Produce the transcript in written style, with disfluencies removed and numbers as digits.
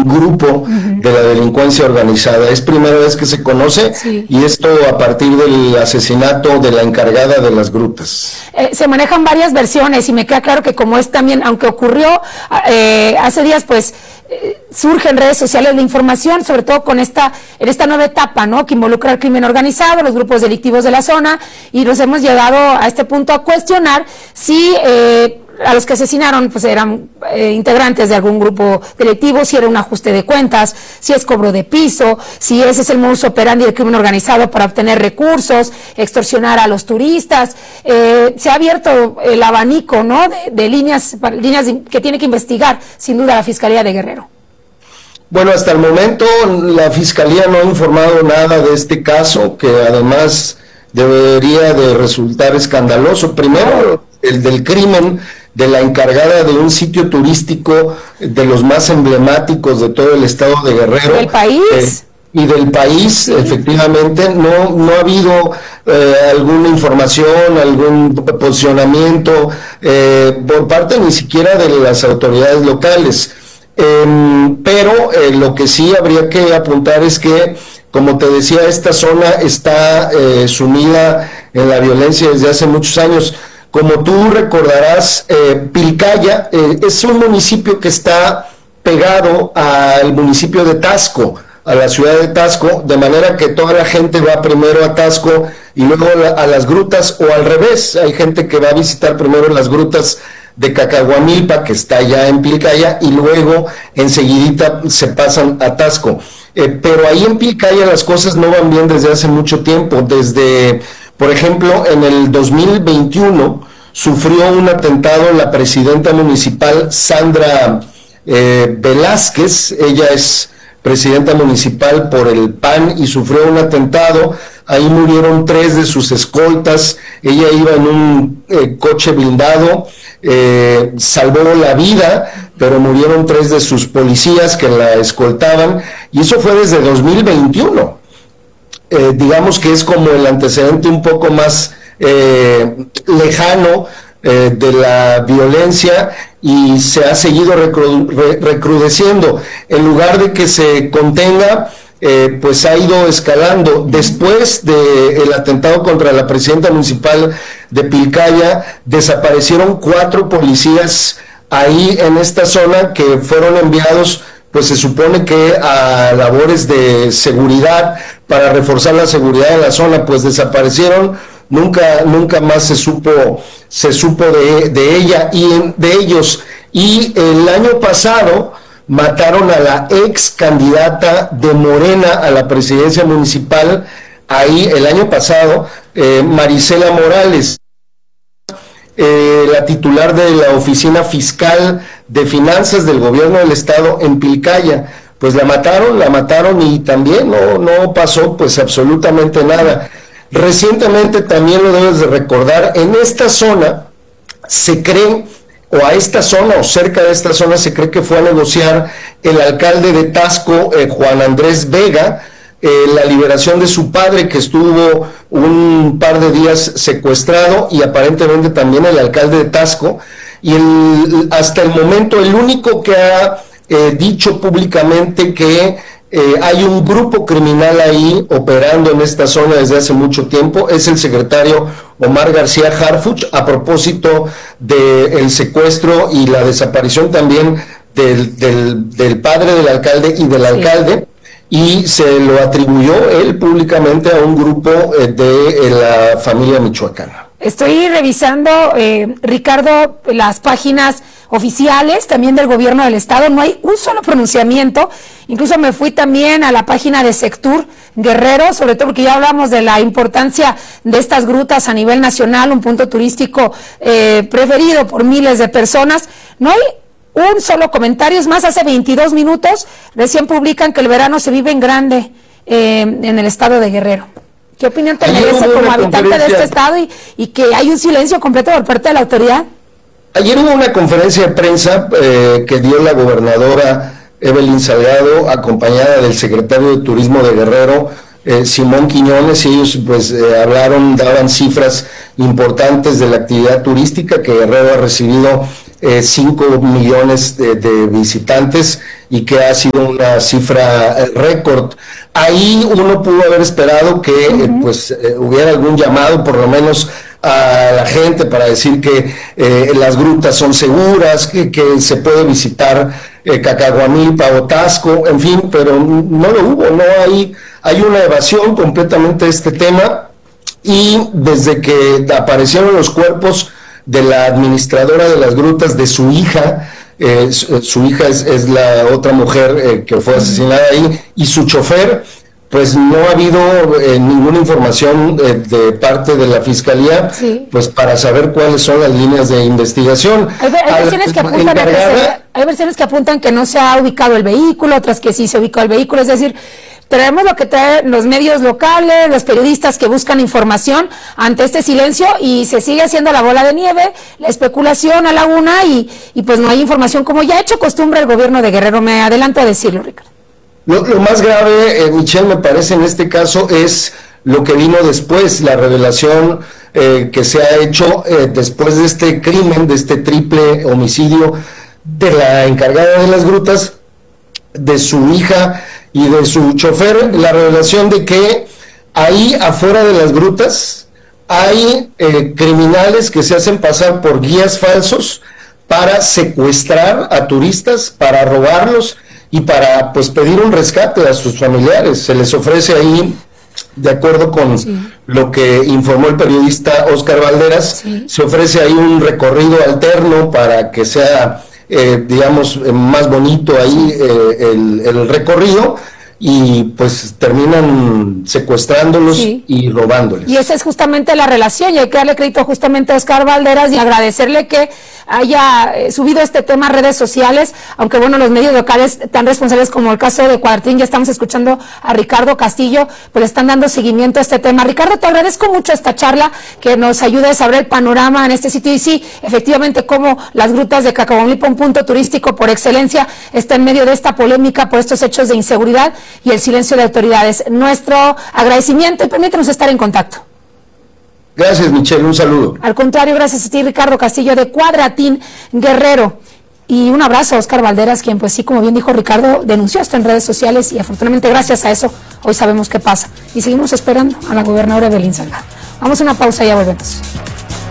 grupo de la delincuencia organizada. Es primera vez que se conoce, y esto a partir del asesinato de la encargada de las grutas. Se manejan varias versiones y me queda claro que como es también, aunque ocurrió hace días, pues surge en redes sociales la información, sobre todo en esta nueva etapa, ¿no?, que involucra al crimen organizado, los grupos delictivos de la zona, y nos hemos llegado a este punto a cuestionar si a los que asesinaron pues eran integrantes de algún grupo delictivo, si era un ajuste de cuentas, si es cobro de piso, si ese es el modus operandi del crimen organizado para obtener recursos, extorsionar a los turistas. Se ha abierto el abanico, ¿no?, de líneas que tiene que investigar sin duda la Fiscalía de Guerrero. Bueno, hasta el momento la Fiscalía no ha informado nada de este caso, que además debería de resultar escandaloso. Primero, el del crimen de la encargada de un sitio turístico de los más emblemáticos de todo el estado de Guerrero. ¿Del país? Y del país, sí. Efectivamente, no ha habido alguna información, algún posicionamiento por parte ni siquiera de las autoridades locales. Pero lo que sí habría que apuntar es que, como te decía, esta zona está sumida en la violencia desde hace muchos años. Como tú recordarás, Pilcaya es un municipio que está pegado al municipio de Taxco, a la ciudad de Taxco, de manera que toda la gente va primero a Taxco y luego a las grutas, o al revés, hay gente que va a visitar primero las grutas de Cacahuamilpa, que está ya en Pilcaya, y luego enseguidita se pasan a Taxco. Pero ahí en Pilcaya las cosas no van bien desde hace mucho tiempo. Por ejemplo, en el 2021 sufrió un atentado la presidenta municipal Sandra Velázquez. Ella es presidenta municipal por el PAN y sufrió un atentado. Ahí murieron 3 de sus escoltas. Ella iba en un coche blindado, salvó la vida, pero murieron 3 de sus policías que la escoltaban, y eso fue desde 2021. Digamos que es como el antecedente un poco más lejano de la violencia, y se ha seguido recrudeciendo. En lugar de que se contenga, pues ha ido escalando. Después del atentado contra la presidenta municipal de Pilcaya, desaparecieron 4 policías ahí en esta zona, que fueron enviados, pues se supone que a labores de seguridad, para reforzar la seguridad de la zona. Pues desaparecieron, nunca más se supo de ella y de ellos. Y el año pasado mataron a la ex candidata de Morena a la presidencia municipal, ahí el año pasado, Marisela Morales, la titular de la Oficina Fiscal de Finanzas del Gobierno del Estado en Pilcaya. Pues la mataron y también no pasó pues absolutamente nada. Recientemente, también lo debes de recordar, en esta zona se cree, o a esta zona o cerca de esta zona se cree que fue a negociar el alcalde de Taxco, Juan Andrés Vega, la liberación de su padre, que estuvo un par de días secuestrado, y aparentemente también el alcalde de Taxco. Y hasta el momento el único que ha dicho públicamente que hay un grupo criminal ahí operando en esta zona desde hace mucho tiempo es el secretario Omar García Harfuch, a propósito del secuestro y la desaparición también del padre del alcalde y del alcalde, y se lo atribuyó él públicamente a un grupo de la familia michoacana. Estoy revisando, Ricardo, las páginas oficiales también del gobierno del estado. No hay un solo pronunciamiento. Incluso me fui también a la página de Sectur Guerrero, sobre todo porque ya hablamos de la importancia de estas grutas a nivel nacional, un punto turístico preferido por miles de personas. No hay un solo comentario. Es más, hace 22 minutos recién publican que el verano se vive en grande en el estado de Guerrero. ¿Qué opinión te merece como habitante de este estado y que hay un silencio completo por parte de la autoridad? Ayer hubo una conferencia de prensa que dio la gobernadora Evelyn Salgado, acompañada del secretario de Turismo de Guerrero, Simón Quiñones, y ellos pues daban cifras importantes de la actividad turística, que Guerrero ha recibido 5 millones de visitantes, y que ha sido una cifra récord. Ahí uno pudo haber esperado que hubiera algún llamado, por lo menos a la gente, para decir que las grutas son seguras, que se puede visitar Cacahuamilpa o Taxco, en fin, pero no lo hubo, no hay una evasión completamente de este tema, y desde que aparecieron los cuerpos de la administradora de las grutas, de su hija, su hija es la otra mujer que fue asesinada ahí, y su chofer, pues no ha habido ninguna información de parte de la Fiscalía, pues para saber cuáles son las líneas de investigación. Hay versiones que apuntan que no se ha ubicado el vehículo, otras que sí se ubicó el vehículo, es decir, traemos lo que traen los medios locales, los periodistas que buscan información ante este silencio, y se sigue haciendo la bola de nieve, la especulación a la una, y pues no hay información, como ya ha hecho costumbre el gobierno de Guerrero. Me adelanto a decirlo, Ricardo. Lo más grave, Michelle, me parece en este caso es lo que vino después, la revelación que se ha hecho después de este crimen, de este triple homicidio de la encargada de las grutas, de su hija y de su chofer, la revelación de que ahí afuera de las grutas hay criminales que se hacen pasar por guías falsos para secuestrar a turistas, para robarlos y para pues pedir un rescate a sus familiares. Se les ofrece ahí, de acuerdo con lo que informó el periodista Óscar Valderas, se ofrece ahí un recorrido alterno para que sea digamos más bonito ahí el recorrido, y pues terminan secuestrándolos y robándoles. Y esa es justamente la relación, y hay que darle crédito justamente a Óscar Valderas y agradecerle que haya subido este tema a redes sociales, aunque bueno, los medios locales tan responsables como el caso de Cuadratín, ya estamos escuchando a Ricardo Castillo, pues le están dando seguimiento a este tema. Ricardo, te agradezco mucho esta charla, que nos ayude a saber el panorama en este sitio, y sí, efectivamente, como las grutas de Cacahuamilpa, un punto turístico por excelencia, está en medio de esta polémica por estos hechos de inseguridad y el silencio de autoridades. Nuestro agradecimiento, y permítanos estar en contacto. Gracias, Michelle, un saludo. Al contrario, gracias a ti, Ricardo Castillo, de Cuadratín, Guerrero. Y un abrazo a Óscar Valderas, quien pues sí, como bien dijo Ricardo, denunció esto en redes sociales, y afortunadamente gracias a eso hoy sabemos qué pasa. Y seguimos esperando a la gobernadora Evelyn Salgado. Vamos a una pausa y ya volvemos.